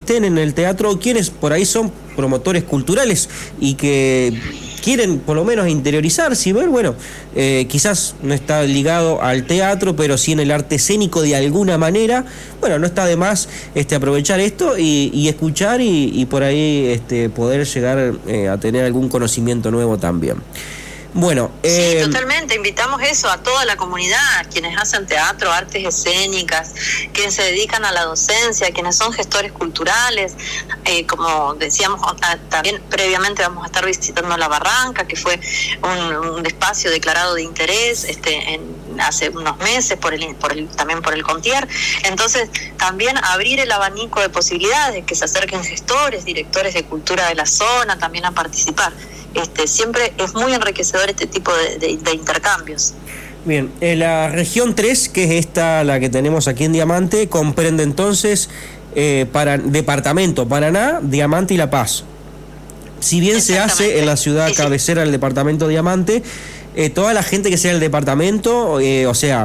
estén en el teatro, o quienes por ahí son promotores culturales y que quieren por lo menos interiorizarse y ver, bueno, quizás no está ligado al teatro, pero sí en el arte escénico de alguna manera. Bueno, no está de más aprovechar esto y escuchar y por ahí poder llegar a tener algún conocimiento nuevo también. Bueno, sí, totalmente, invitamos eso a toda la comunidad, quienes hacen teatro, artes escénicas, quienes se dedican a la docencia, quienes son gestores culturales, como decíamos también previamente vamos a estar visitando La Barranca, que fue un espacio declarado de interés hace unos meses también por el Contier. Entonces también abrir el abanico de posibilidades, que se acerquen gestores, directores de cultura de la zona también a participar. Siempre es muy enriquecedor este tipo de intercambios. Bien, la región 3, que es la que tenemos aquí en Diamante, comprende entonces departamento Paraná, Diamante y La Paz. Si bien se hace en la ciudad cabecera del departamento Diamante, toda la gente que sea del departamento, o sea,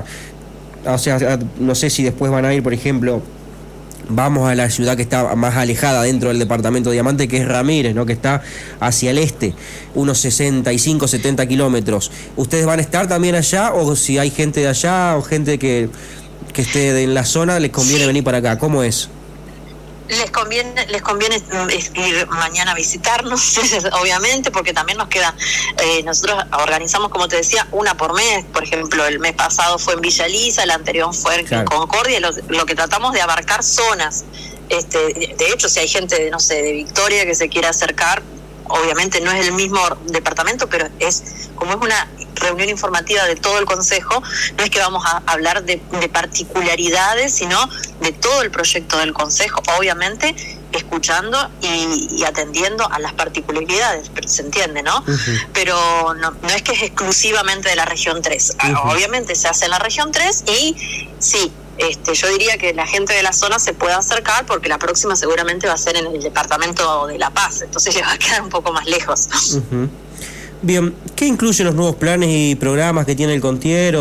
no sé si después van a ir, por ejemplo, vamos a la ciudad que está más alejada dentro del departamento Diamante, que es Ramírez, ¿no? Que está hacia el este, unos 65, 70 kilómetros. ¿Ustedes van a estar también allá, o si hay gente de allá o gente que esté en la zona, les conviene venir para acá? ¿Cómo es? Les conviene ir mañana a visitarnos, obviamente, porque también nos queda, nosotros organizamos, como te decía, una por mes. Por ejemplo, el mes pasado fue en Villa Elisa, el anterior fue en Concordia. Lo que tratamos de abarcar zonas. De hecho, si hay gente de Victoria que se quiera acercar, obviamente no es el mismo departamento, pero como es una reunión informativa de todo el Consejo, no es que vamos a hablar de particularidades, sino de todo el proyecto del Consejo, obviamente escuchando y atendiendo a las particularidades, se entiende, ¿no? Uh-huh. Pero no es que es exclusivamente de la región 3. Uh-huh. Obviamente se hace en la región 3 y sí, yo diría que la gente de la zona se puede acercar, porque la próxima seguramente va a ser en el departamento de La Paz, entonces ya va a quedar un poco más lejos. Uh-huh. Bien, ¿qué incluyen los nuevos planes y programas que tiene el Contier?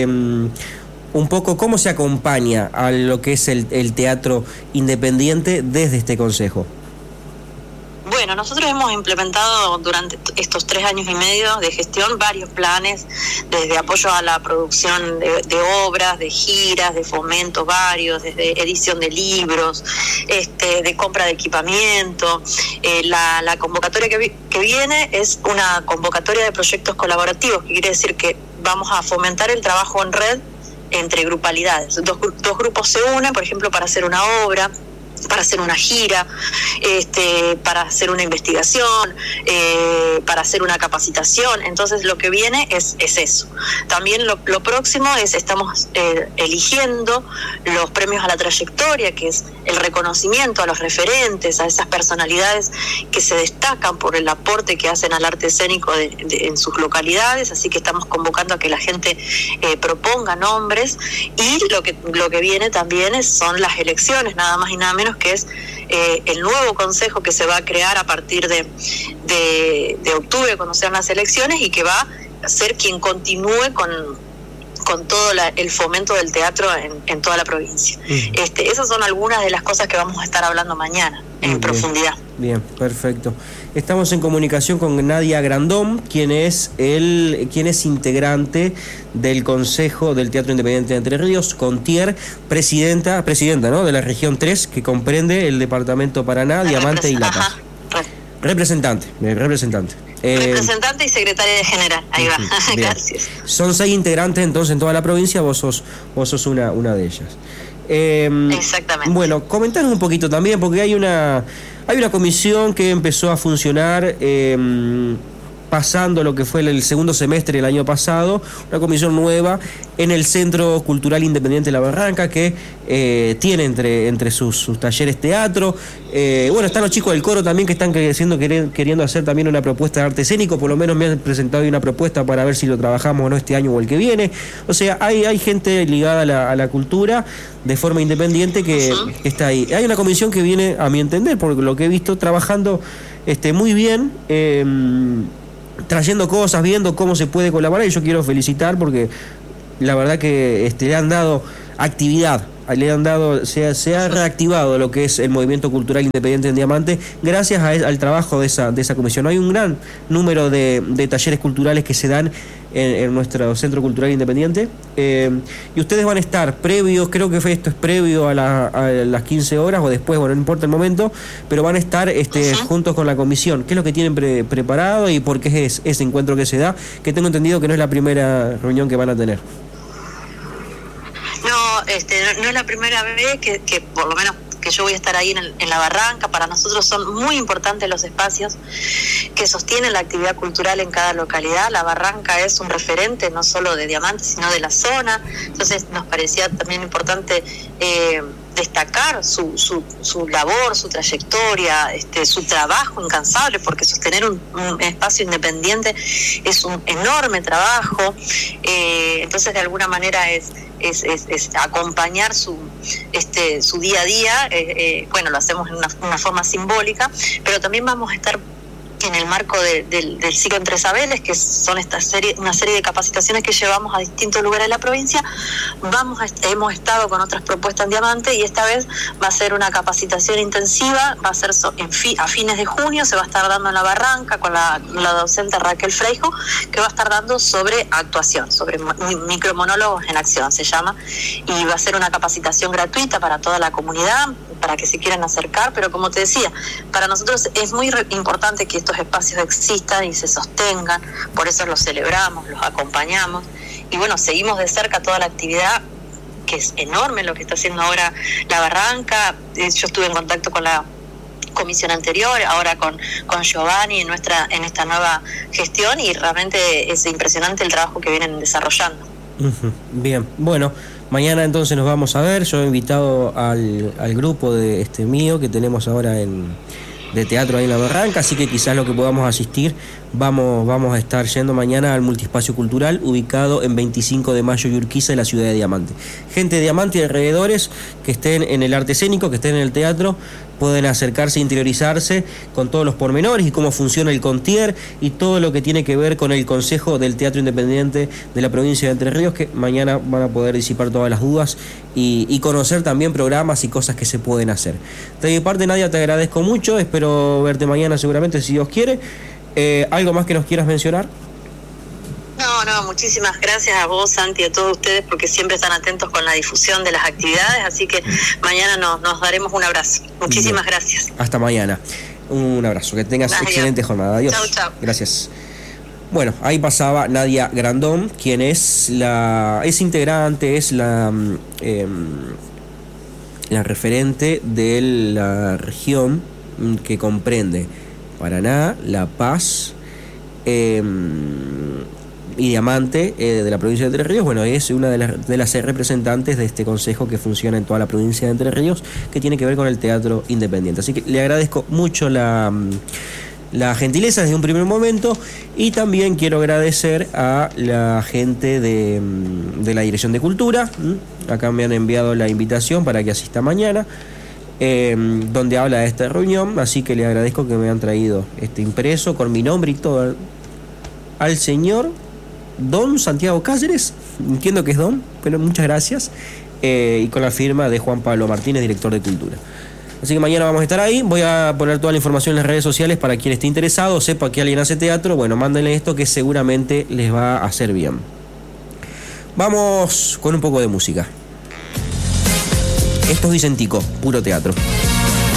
Un poco, ¿cómo se acompaña a lo que es el teatro independiente desde este consejo? Bueno, nosotros hemos implementado durante estos 3 años y medio de gestión varios planes, desde apoyo a la producción de obras, de giras, de fomentos varios, desde edición de libros, de compra de equipamiento. La convocatoria que viene es una convocatoria de proyectos colaborativos, que quiere decir que vamos a fomentar el trabajo en red entre grupalidades. Dos grupos se unen, por ejemplo, para hacer una obra, para hacer una gira, para hacer una investigación, para hacer una capacitación. Entonces lo que viene es eso. También lo próximo estamos eligiendo los premios a la trayectoria, que es el reconocimiento a los referentes, a esas personalidades que se destacan por el aporte que hacen al arte escénico en sus localidades. Así que estamos convocando a que la gente proponga nombres, y lo que viene también son las elecciones, nada más y nada menos, que es el nuevo consejo que se va a crear a partir de octubre, cuando sean las elecciones, y que va a ser quien continúe con todo el fomento del teatro en toda la provincia. Esas son algunas de las cosas que vamos a estar hablando mañana en profundidad. Bien, perfecto. Estamos en comunicación con Nadia Grandón, quien es integrante del Consejo del Teatro Independiente de Entre Ríos, Contier, presidenta, ¿no?, de la región 3, que comprende el departamento Paraná, Diamante y La Paz. Representante. Representante y secretaria general, ahí va. Gracias. Son 6 integrantes entonces en toda la provincia, vos sos una de ellas. Exactamente. Bueno, comentanos un poquito también, porque hay una comisión que empezó a funcionar pasando lo que fue el segundo semestre del año pasado, una comisión nueva en el Centro Cultural Independiente de La Barranca, que tiene entre sus talleres teatro. Bueno, están los chicos del coro también, que están queriendo hacer también una propuesta de arte escénico. Por lo menos me han presentado una propuesta para ver si lo trabajamos o no este año o el que viene. O sea, hay gente ligada a la cultura de forma independiente que está ahí. Hay una comisión que viene, a mi entender, por lo que he visto, trabajando muy bien, trayendo cosas, viendo cómo se puede colaborar, y yo quiero felicitar porque la verdad que le han dado actividad le han dado, se ha reactivado lo que es el movimiento cultural independiente en Diamante gracias al trabajo de esa comisión. Hay un gran número de talleres culturales que se dan en nuestro Centro Cultural Independiente, y ustedes van a estar previos, creo que esto es previo a las 15 horas o después, bueno, no importa el momento, pero van a estar juntos con la comisión. ¿Qué es lo que tienen preparado y por qué es ese encuentro que se da? Que tengo entendido que no es la primera reunión que van a tener. No es la primera vez que por lo menos que yo voy a estar ahí en la barranca. Para nosotros son muy importantes los espacios que sostienen la actividad cultural en cada localidad. La barranca es un referente no solo de Diamante, sino de la zona. Entonces nos parecía también importante destacar su labor, su trayectoria, su trabajo incansable, porque sostener un espacio independiente es un enorme trabajo. Entonces de alguna manera es acompañar su día a día. Bueno, lo hacemos en una forma simbólica, pero también vamos a estar en el marco del ciclo Entre Sabeles, que son una serie de capacitaciones que llevamos a distintos lugares de la provincia. Hemos estado con otras propuestas en Diamante, y esta vez va a ser una capacitación intensiva. Va a ser a fines de junio, se va a estar dando en la barranca con la docente Raquel Freijo, que va a estar dando sobre actuación, sobre micromonólogos en acción se llama, y va a ser una capacitación gratuita para toda la comunidad, para que se quieran acercar. Pero como te decía, para nosotros es muy importante que estos espacios existan y se sostengan, por eso los celebramos, los acompañamos, y bueno, seguimos de cerca toda la actividad, que es enorme lo que está haciendo ahora la barranca. Yo estuve en contacto con la comisión anterior, ahora con Giovanni en esta nueva gestión, y realmente es impresionante el trabajo que vienen desarrollando. Bien, bueno, mañana entonces nos vamos a ver. Yo he invitado al grupo de mío que tenemos ahora de teatro ahí en la barranca, así que quizás lo que podamos asistir, vamos a estar yendo mañana al multiespacio cultural ubicado en 25 de Mayo y Urquiza, de la ciudad de Diamante. Gente de Diamante y alrededores que estén en el arte escénico, que estén en el teatro, pueden acercarse e interiorizarse con todos los pormenores y cómo funciona el Contier y todo lo que tiene que ver con el Consejo del Teatro Independiente de la provincia de Entre Ríos, que mañana van a poder disipar todas las dudas y conocer también programas y cosas que se pueden hacer. De mi parte, Nadia, te agradezco mucho, espero verte mañana seguramente, si Dios quiere. ¿Algo más que nos quieras mencionar? No, muchísimas gracias a vos, Santi, y a todos ustedes, porque siempre están atentos con la difusión de las actividades, así que mañana nos daremos un abrazo. Muchísimas gracias. Hasta mañana. Un abrazo, que tengas excelente jornada. Adiós. Chau. Gracias. Bueno, ahí pasaba Nadia Grandón, quien es integrante, es la referente de la región que comprende Paraná, La Paz y Diamante, de la provincia de Entre Ríos. Bueno, es una de las representantes de este consejo que funciona en toda la provincia de Entre Ríos, que tiene que ver con el teatro independiente. Así que le agradezco mucho la gentileza desde un primer momento, y también quiero agradecer a la gente de la Dirección de Cultura. Acá me han enviado la invitación para que asista mañana, donde habla de esta reunión, así que le agradezco que me han traído este impreso con mi nombre y todo, al señor Don Santiago Cáceres, entiendo que es Don, pero muchas gracias, y con la firma de Juan Pablo Martínez, director de Cultura. Así que mañana vamos a estar ahí. Voy a poner toda la información en las redes sociales para quien esté interesado, sepa que alguien hace teatro. Bueno, mándenle esto que seguramente les va a hacer bien. Vamos con un poco de música. Esto es Vicentico, puro teatro.